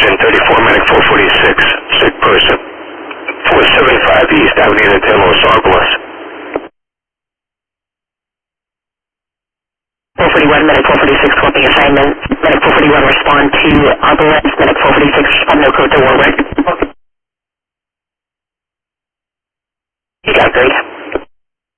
1034, medic 446, sick person, 475 East Avenida de Los Angeles. 441, medic 446, swapping assignment. Medic 441, respond to Arbalest. Medic 446, respond no code to Warwick.